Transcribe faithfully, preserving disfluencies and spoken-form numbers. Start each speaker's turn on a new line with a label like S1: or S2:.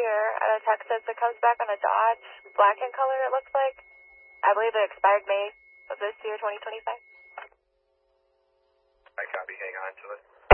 S1: earlier at a Texas that comes back on a Dodge, black in color it looks like. I believe it expired May of this year, twenty twenty-five.
S2: I copy, hang on to it.